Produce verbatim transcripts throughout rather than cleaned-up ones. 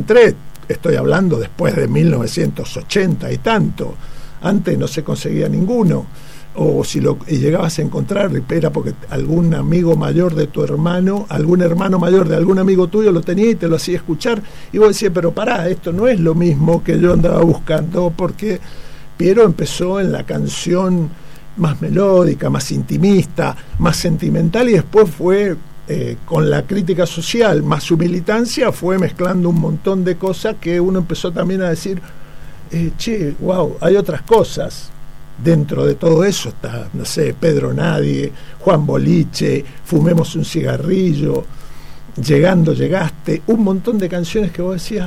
encontré, estoy hablando después de mil novecientos ochenta y tanto, antes no se conseguía ninguno, o si lo y llegabas a encontrar, era porque algún amigo mayor de tu hermano, algún hermano mayor de algún amigo tuyo lo tenía y te lo hacía escuchar, y vos decías, pero pará, esto no es lo mismo que yo andaba buscando, porque Piero empezó en la canción más melódica, más intimista, más sentimental, y después fue eh, con la crítica social, más su militancia, fue mezclando un montón de cosas que uno empezó también a decir, eh, che, wow, hay otras cosas. Dentro de todo eso está, no sé, Pedro Nadie, Juan Boliche, Fumemos un cigarrillo, Llegando llegaste, un montón de canciones que vos decías,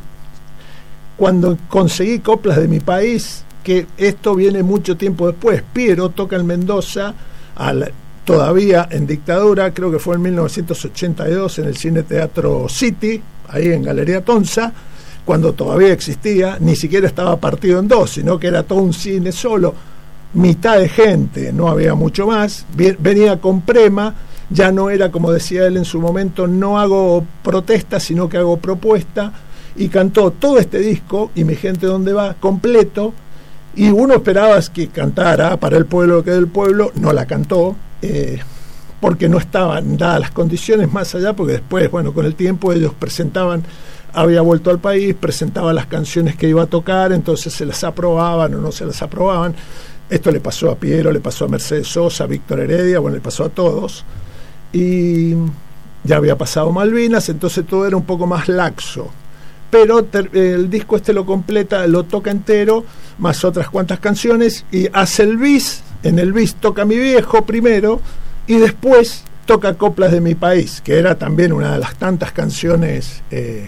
cuando conseguí Coplas de mi país, que esto viene mucho tiempo después. Piero toca en Mendoza, al, todavía en dictadura, creo que fue en mil novecientos ochenta y dos, en el Cine Teatro City, ahí en Galería Tonza, cuando todavía existía, ni siquiera estaba partido en dos, sino que era todo un cine solo, mitad de gente, no había mucho más, venía con Prema, ya no era, como decía él en su momento, no hago protesta, sino que hago propuesta, y cantó todo este disco, Y mi gente dónde va, completo, y uno esperaba que cantara Para el pueblo que del pueblo, no la cantó, eh, porque no estaban dadas las condiciones, más allá, porque después, bueno, con el tiempo ellos presentaban, había vuelto al país, presentaba las canciones que iba a tocar, entonces se las aprobaban o no se las aprobaban. Esto le pasó a Piero, le pasó a Mercedes Sosa, a Víctor Heredia, bueno, le pasó a todos, y ya había pasado Malvinas, entonces todo era un poco más laxo, pero ter, el disco este lo completa, lo toca entero, más otras cuantas canciones, y hace el bis, en el bis toca Mi Viejo primero, y después toca Coplas de mi país, que era también una de las tantas canciones eh,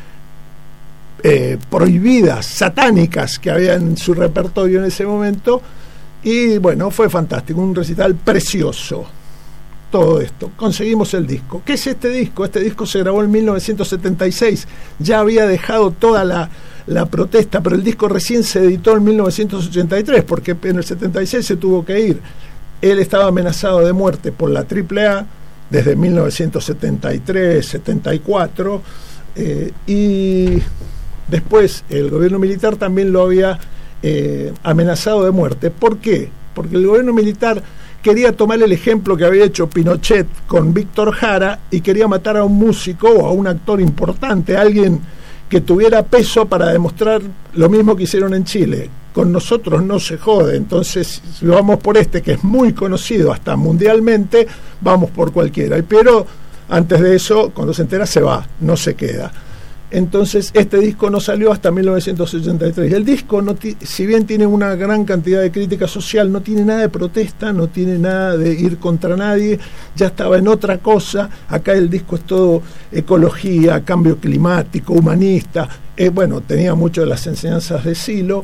eh, prohibidas, satánicas, que había en su repertorio en ese momento. Y bueno, fue fantástico, un recital precioso, todo esto. Conseguimos el disco. ¿Qué es este disco? Este disco se grabó en mil novecientos setenta y seis, ya había dejado toda la, la protesta, pero el disco recién se editó en mil novecientos ochenta y tres, porque en el setenta y seis se tuvo que ir. Él estaba amenazado de muerte por la triple A desde mil novecientos setenta y tres, setenta y cuatro, eh, y después el gobierno militar también lo había Eh, amenazado de muerte. ¿Por qué? Porque el gobierno militar quería tomar el ejemplo que había hecho Pinochet con Víctor Jara y quería matar a un músico o a un actor importante, alguien que tuviera peso para demostrar lo mismo que hicieron en Chile. Con nosotros no se jode, entonces si vamos por este que es muy conocido hasta mundialmente, vamos por cualquiera. Y Piero, antes de eso, cuando se entera se va, no se queda. Entonces este disco no salió hasta mil novecientos ochenta y tres. Y el disco, no ti- si bien tiene una gran cantidad de crítica social, no tiene nada de protesta, no tiene nada de ir contra nadie, ya estaba en otra cosa. Acá el disco es todo ecología, cambio climático, humanista, eh, bueno, tenía mucho de las enseñanzas de Silo,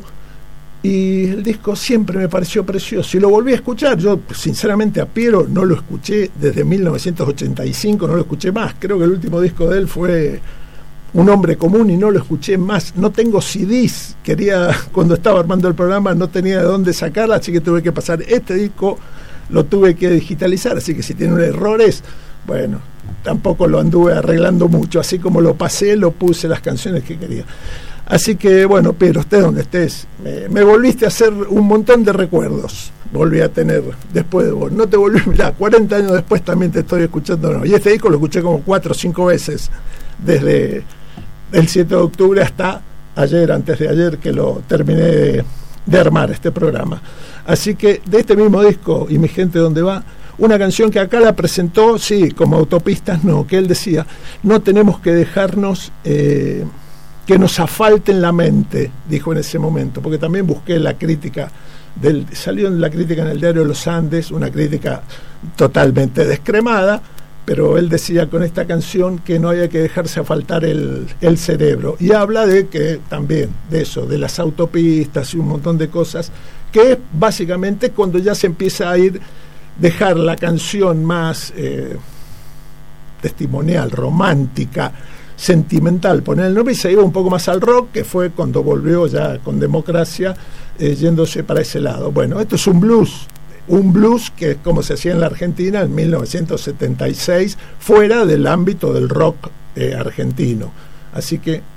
y el disco siempre me pareció precioso y lo volví a escuchar. Yo sinceramente a Piero no lo escuché desde mil novecientos ochenta y cinco, no lo escuché más. Creo que el último disco de él fue Un hombre común y no lo escuché más. No tengo C Ds, quería, cuando estaba armando el programa no tenía de dónde sacarla, así que tuve que pasar este disco, lo tuve que digitalizar, así que si tiene errores, bueno, tampoco lo anduve arreglando mucho, así como lo pasé, lo puse las canciones que quería. Así que bueno, pero estés donde estés, me, me volviste a hacer un montón de recuerdos, volví a tener después de vos, no te volví, mirá, cuarenta años después también te estoy escuchando, no, y este disco lo escuché como cuatro o cinco veces, desde el siete de octubre hasta ayer, antes de ayer, que lo terminé de, de armar este programa. Así que de este mismo disco, Y mi gente dónde va, una canción que acá la presentó, sí, como Autopistas, no, que él decía, no tenemos que dejarnos eh, que nos asfalten la mente, dijo en ese momento, porque también busqué la crítica, del, salió en la crítica en el diario Los Andes, una crítica totalmente descremada, pero él decía con esta canción que no había que dejarse asfaltar el, el cerebro, y habla de que también de eso, de las autopistas y un montón de cosas, que básicamente cuando ya se empieza a ir, dejar la canción más eh, testimonial, romántica, sentimental, poner el nombre, y se iba un poco más al rock, que fue cuando volvió ya con Democracia, eh, yéndose para ese lado. Bueno, esto es un blues, un blues que es como se hacía en la Argentina en mil novecientos setenta y seis, fuera del ámbito del rock eh, argentino. Así que